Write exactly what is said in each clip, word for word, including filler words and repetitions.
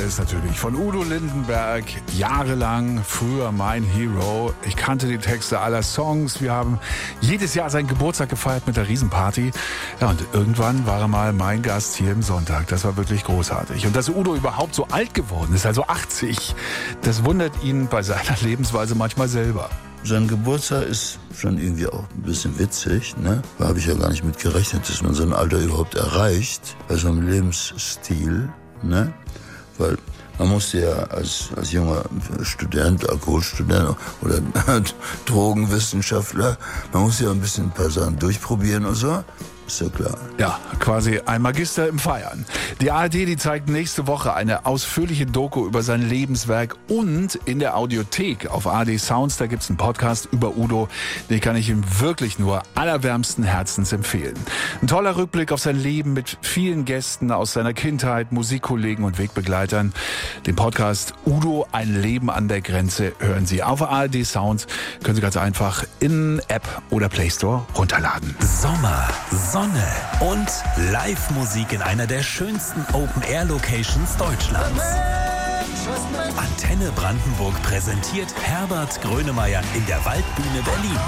ist natürlich von Udo Lindenberg, jahrelang, früher mein Hero. Ich kannte die Texte aller Songs. Wir haben jedes Jahr seinen Geburtstag gefeiert mit der Riesenparty. Ja, und irgendwann war er mal mein Gast hier im Sonntag. Das war wirklich großartig. Und dass Udo überhaupt so alt geworden ist, also achtzig, das wundert ihn bei seiner Lebensweise manchmal selber. Sein Geburtstag ist schon irgendwie auch ein bisschen witzig, ne? Da habe ich ja gar nicht mit gerechnet, dass man so ein Alter überhaupt erreicht, bei so einem Lebensstil, ne? Weil man musste ja als, als junger Student, Alkoholstudent oder Drogenwissenschaftler, man musste ja ein bisschen ein paar Sachen durchprobieren und so. Ist ja klar. Ja, quasi ein Magister im Feiern. Die A R D, die zeigt nächste Woche eine ausführliche Doku über sein Lebenswerk und in der Audiothek auf A R D Sounds, da gibt's einen Podcast über Udo. Den kann ich ihm wirklich nur allerwärmsten Herzens empfehlen. Ein toller Rückblick auf sein Leben mit vielen Gästen aus seiner Kindheit, Musikkollegen und Wegbegleitern. Den Podcast Udo, ein Leben an der Grenze hören Sie auf A R D Sounds. Können Sie ganz einfach in App oder Play Store runterladen. Sommer, Sonne und Live-Musik in einer der schönsten Open-Air-Locations Deutschlands. Antenne Brandenburg präsentiert Herbert Grönemeyer in der Waldbühne Berlin.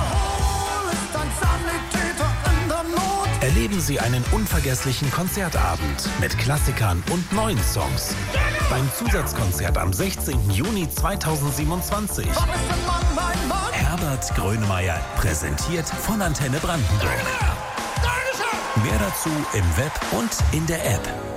Erleben Sie einen unvergesslichen Konzertabend mit Klassikern und neuen Songs. Beim Zusatzkonzert am sechzehnten Juni zweitausendsiebenundzwanzig. Herbert Grönemeyer präsentiert von Antenne Brandenburg. Mehr dazu im Web und in der App.